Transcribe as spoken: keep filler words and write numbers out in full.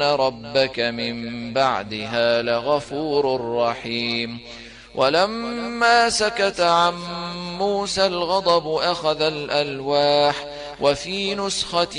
ربك من بعدها لغفور رحيم. ولما سكت عن موسى الغضب أخذ الألواح وفي نسختها